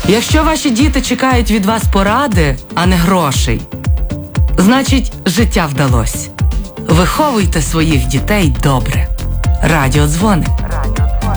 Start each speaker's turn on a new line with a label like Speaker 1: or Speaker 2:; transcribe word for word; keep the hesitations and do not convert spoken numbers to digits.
Speaker 1: Якщо ваші діти чекають від вас поради, а не грошей, значить, життя вдалось. Виховуйте своїх дітей добре. Радіодзвони.